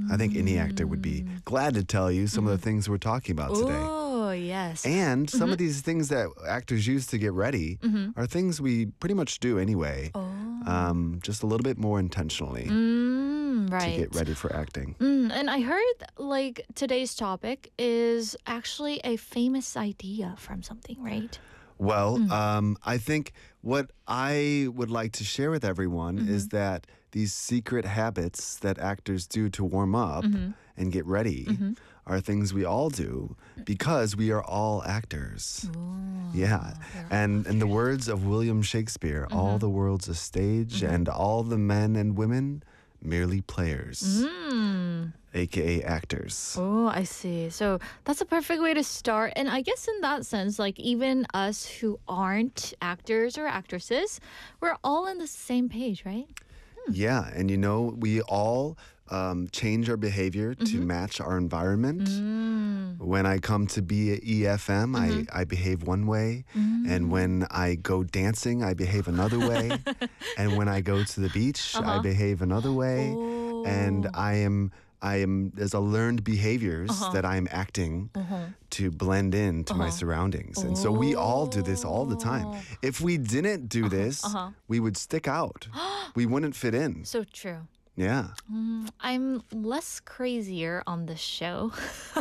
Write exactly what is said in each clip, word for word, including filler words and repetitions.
I think any actor would be glad to tell you some of the things we're talking about today. Oh, yes. And some of these things that actors use to get ready are things we pretty much do anyway, Oh. um, just a little bit more intentionally Mm, to right. get ready for acting. Mm, and I heard like today's topic is actually a famous idea from something, right? Well, um, I think what I would like to share with everyone is that these secret habits that actors do to warm up and get ready are things we all do because we are all actors. Yeah. And in the words of William Shakespeare, all the world's a stage and all the men and women merely players, Mm. aka actors. Oh, I see. So that's a perfect way to start. And I guess in that sense, like even us who aren't actors or actresses, we're all on the same page, right? Yeah, and you know, we all um, change our behavior to match our environment. Mm. When I come to be at E F M, I, I behave one way. And when I go dancing, I behave another way. And when I go to the beach, I Uh-huh. behave another way. Oh. And I am, I am, there's a learned behaviors Uh-huh. that I'm acting Uh-huh. to blend in to my Uh-huh. surroundings. And so we all do this all the time. Oh. If we didn't do this, uh-huh. we would stick out. We wouldn't fit in. So true. Yeah. Mm, I'm less crazier on this show.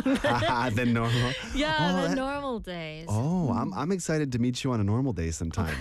Than normal. yeah, Oh, the that- normal days. Oh, I'm I'm excited to meet you on a normal day sometime.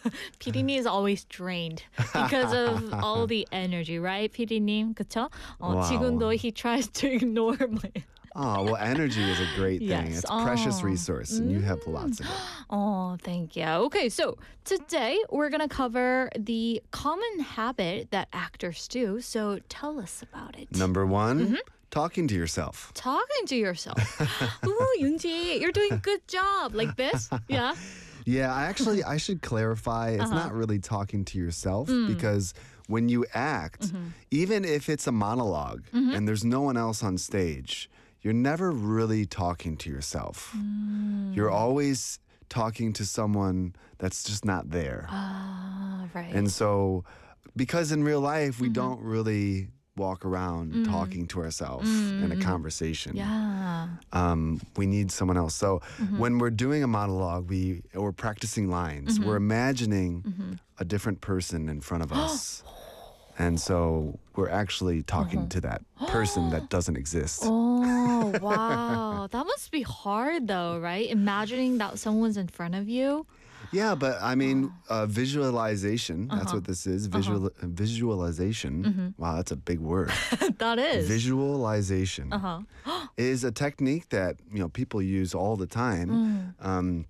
피디님 is always drained because of all the energy, right? 피디님, 그쵸? 어, Wow. 지금도 he tries to ignore my... Oh, well, energy is a great thing. Yes. It's a precious Oh. resource, and you have lots of it. Oh, thank you. Okay, so today we're going to cover the common habit that actors do. So tell us about it. Number one, Mm-hmm. talking to yourself. Talking to yourself. Ooh, Yoonji, you're doing a good job. Like this? Yeah? Yeah, I actually I should clarify. It's Uh-huh. not really talking to yourself Mm. because when you act, Mm-hmm. even if it's a monologue and there's no one else on stage, you're never really talking to yourself. Mm. You're always talking to someone that's just not there. Ah, right. And so, because in real life, we Mm-hmm. don't really walk around talking to ourselves in a conversation. Mm. yeah. Um, we need someone else. So Mm-hmm. when we're doing a monologue, we or practicing lines, we're Mm-hmm. imagining a different person in front of us. And so we're actually talking to that person that doesn't exist. Oh, wow. That must be hard though, right? Imagining that someone's in front of you. Yeah, but I mean, uh, visualization, that's Uh-huh. what this is. Visual, Visualization. Mm-hmm. Wow, that's a big word. that is. Visualization uh-huh. is a technique that, you know, people use all the time. Mm. Um,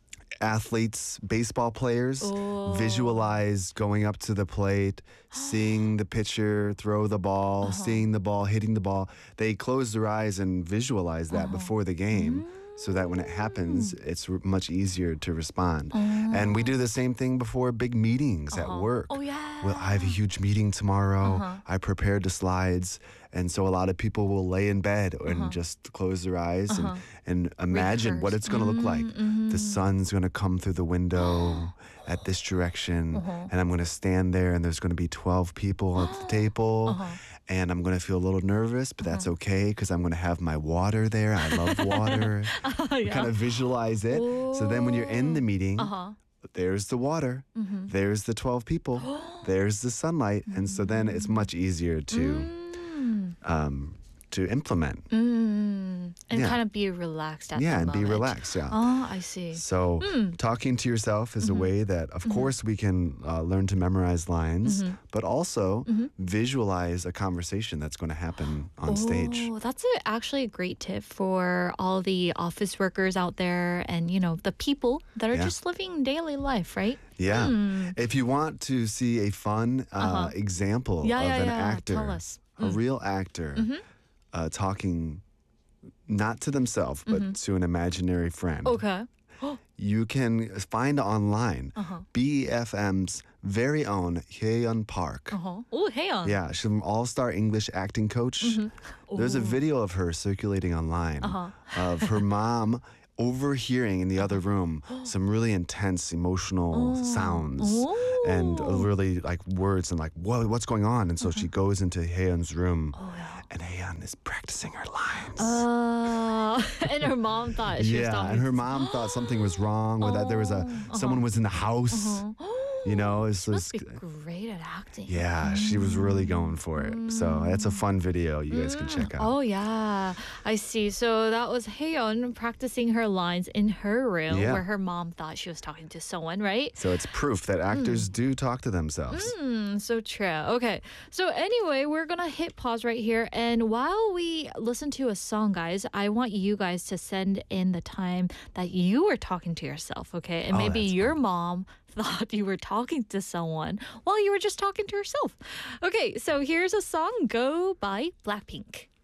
athletes, baseball players Oh. visualize going up to the plate, seeing the pitcher throw the ball, Uh-huh. seeing the ball, hitting the ball. They close their eyes and visualize that Uh-huh. before the game. So that when it happens, Mm. it's r- much easier to respond. And we do the same thing before big meetings at work. Oh, yeah. Well, I have a huge meeting tomorrow. Uh-huh. I prepared the slides. And so a lot of people will lay in bed and just close their eyes and, and imagine what Uh-huh. Rehearse. it's going to look like. Mm-hmm. The sun's going to come through the window at this direction. Uh-huh. And I'm going to stand there and there's going to be twelve people at the table. Uh-huh. And I'm going to feel a little nervous, but that's okay because I'm going to have my water there. I love water. You yeah. kind of visualize it. So then when you're in the meeting, Uh-huh. there's the water, Mm-hmm. there's the twelve people, there's the sunlight. And so then it's much easier to Mm. um, to implement. Mm. And Yeah. kind of be relaxed at Yeah, the and be moment. relaxed. Yeah. Oh, I see. So Hmm. talking to yourself is Mm-hmm. a way that, of course, we can uh, learn to memorize lines, Mm-hmm. but also visualize a conversation that's going to happen on stage. Oh, that's a, actually a great tip for all the office workers out there and, you know, the people that are Yeah. just living daily life, right? Yeah. Hmm. If you want to see a fun uh, Uh-huh. example Yeah, of yeah, an yeah. actor, Tell us. a real actor, Mm-hmm. uh, talking not to themselves, but Mm-hmm. to an imaginary friend, Okay. you can find online Uh-huh. B E F M's very own Hyeon Park. Uh-huh. Oh, hey on. Yeah, she's an all-star English acting coach. There's a Ooh. video of her circulating online Uh-huh. of her mom overhearing in the other room some really intense emotional sounds and uh, Oh. really like words and like, whoa, what's going on? And so she goes into Haeun's room Oh, yeah. and Haeyeon is practicing her lines. Uh, and her mom thought she was yeah, talking and her to mom thought something was wrong with that. There was a someone was in the house. You know, it's She must just be great at acting. yeah, she was really going for it. So that's a fun video you guys can check out. Oh yeah, I see. So that was Haeyeon practicing her lines in her room Yeah. where her mom thought she was talking to someone, right? So it's proof that actors do talk to themselves. Mm, so true. Okay. So anyway, we're gonna hit pause right here, and while we listen to a song, guys, I want you guys to send in the time that you were talking to yourself. Okay, and Oh, maybe that's your mom thought you were talking to someone while you were just talking to yourself. Okay, so here's a song, Go by Blackpink.